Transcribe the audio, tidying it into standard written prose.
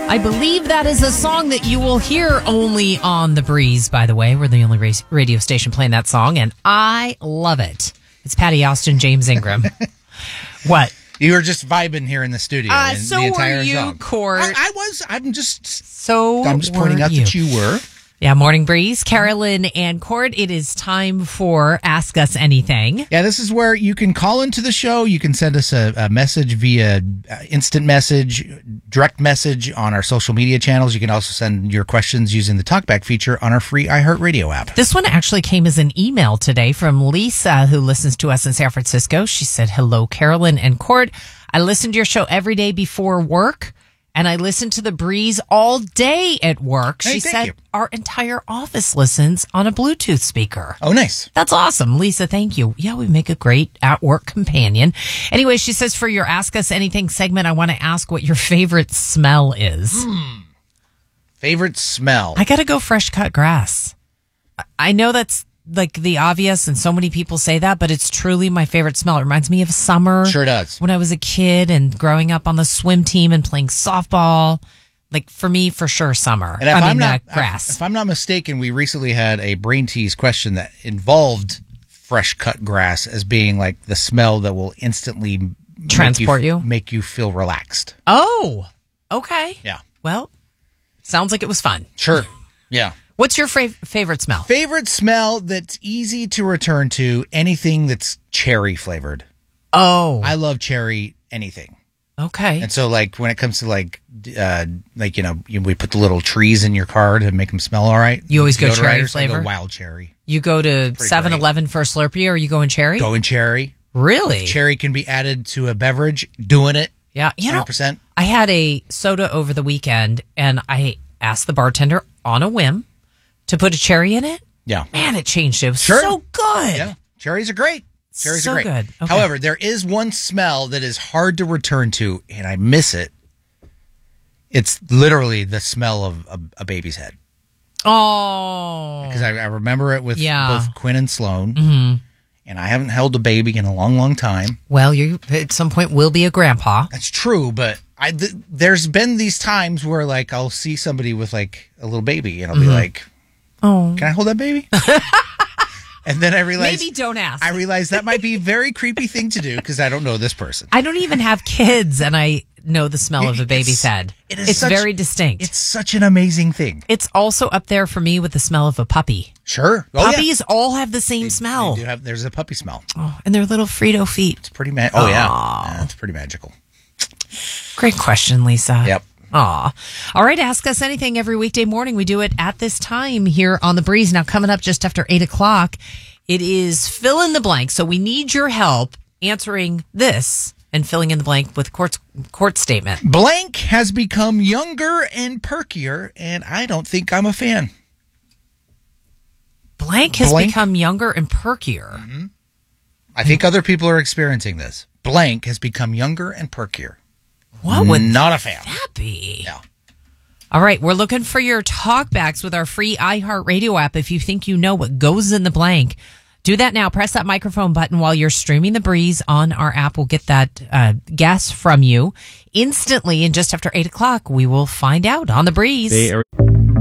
I believe that is a song that you will hear only on The Breeze, by the way. We're the only radio station playing that song, and I love it. It's Patty Austin, James Ingram. What? You were just vibing here in the studio. So the entire were you, song. Court. I was. I'm just pointing out that you were. Yeah, Morning Breeze, Carolyn and Court. It is time for Ask Us Anything. Yeah, this is where you can call into the show. You can send us a message via instant message, direct message on our social media channels. You can also send your questions using the TalkBack feature on our free iHeartRadio app. This one actually came as an email today from Lisa, who listens to us in San Francisco. She said, hello, Carolyn and Court. I listen to your show every day before work. And I listen to The Breeze all day at work. Hey, she said you. Our entire office listens on a Bluetooth speaker. Oh, nice. That's awesome. Lisa, thank you. Yeah, we make a great at-work companion. Anyway, she says, for your Ask Us Anything segment, I want to ask what your favorite smell is. Favorite smell? I got to go fresh cut grass. I know that's like the obvious, and so many people say that, but it's truly my favorite smell. It reminds me of summer. Sure does. When I was a kid and growing up on the swim team and playing softball. Like, for me, for sure, summer. And if grass. If I'm not mistaken, we recently had a Brain Tease question that involved fresh cut grass as being like the smell that will instantly transport make you feel relaxed. Oh, okay. Yeah. Well, sounds like it was fun. Sure. Yeah. What's your favorite smell? Favorite smell that's easy to return to, anything that's cherry flavored. Oh. I love cherry anything. Okay. And so, like, when it comes to, we put the little trees in your car to make them smell all right. You always go cherry flavor? I go wild cherry. You go to 7-Eleven for a Slurpee, or are you going cherry? Going cherry. Really? If cherry can be added to a beverage, doing it. Yeah. 100%. I had a soda over the weekend, and I asked the bartender on a whim to put a cherry in it. Yeah. Man, it changed it. It was so good. Yeah. Cherries are great. Cherries are great. Good. Okay. However, there is one smell that is hard to return to, and I miss it. It's literally the smell of a baby's head. Oh. Because I remember it with both Quinn and Sloan. Mm-hmm. And I haven't held a baby in a long, long time. Well, you at some point will be a grandpa. That's true, but there's been these times where, like, I'll see somebody with, like, a little baby, and I'll be like, oh, can I hold that baby? And then I realize... Maybe don't ask. I realize that might be a very creepy thing to do because I don't know this person. I don't even have kids, and I know the smell of a baby's head. It's very distinct. It's such an amazing thing. It's also up there for me with the smell of a puppy. Sure. Puppies all have the same smell. They do have, there's a puppy smell. Oh, and their little Frito feet. It's pretty magical. Oh, yeah. It's pretty magical. Great question, Lisa. Yep. Aw. All right, Ask Us Anything every weekday morning. We do it at this time here on The Breeze. Now, coming up just after 8 o'clock, it is fill in the blank. So we need your help answering this and filling in the blank with court statement. Blank has become younger and perkier, and I don't think I'm a fan. Blank has become younger and perkier. Mm-hmm. I think other people are experiencing this. Blank has become younger and perkier. What would not a fan that be? Yeah. All right, we're looking for your talkbacks with our free iHeartRadio app. If you think you know what goes in the blank, do that now. Press that microphone button while you're streaming The Breeze on our app. We'll get that guess from you instantly. And just after 8 o'clock, we will find out on The Breeze.